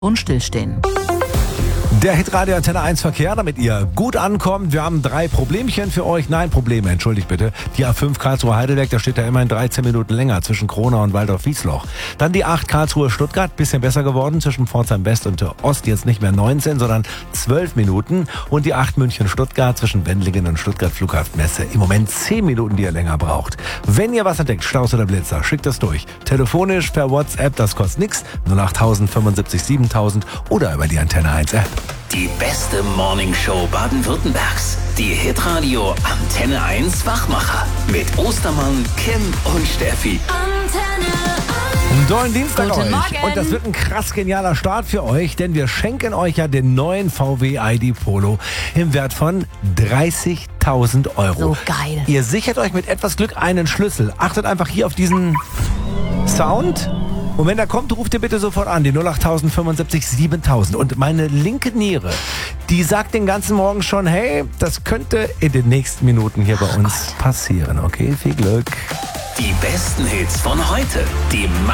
und stillstehen. Der Hitradio Antenne 1 Verkehr, damit ihr gut ankommt. Wir haben 3 Problemchen für euch. Nein, Probleme, entschuldigt bitte. Die A5 Karlsruhe-Heidelberg, da steht ja immerhin 13 Minuten länger zwischen Kronau und Waldorf-Wiesloch. Dann die 8 Karlsruhe-Stuttgart, bisschen besser geworden zwischen Pforzheim West und Ost, jetzt nicht mehr 19, sondern 12 Minuten. Und die 8 München-Stuttgart zwischen Wendlingen und Stuttgart Flughafenmesse, im Moment 10 Minuten, die ihr länger braucht. Wenn ihr was entdeckt, Staus oder Blitzer, schickt das durch. Telefonisch, per WhatsApp, das kostet nichts. 08000 75 7000 oder über die Antenne 1 App. Die beste Morningshow Baden-Württembergs. Die Hitradio Antenne 1 Wachmacher. Mit Ostermann, Kim und Steffi. Einen tollen Dienstag Guten euch. Morgen. Und das wird ein krass genialer Start für euch, denn wir schenken euch ja den neuen VW ID Polo im Wert von 30.000 Euro. So geil. Ihr sichert euch mit etwas Glück einen Schlüssel. Achtet einfach hier auf diesen Sound. Und wenn er kommt, ruft ihr bitte sofort an, die 08000 75 7000. Und meine linke Niere, die sagt den ganzen Morgen schon, hey, das könnte in den nächsten Minuten hier bei uns passieren. Okay, viel Glück. Die besten Hits von heute. Die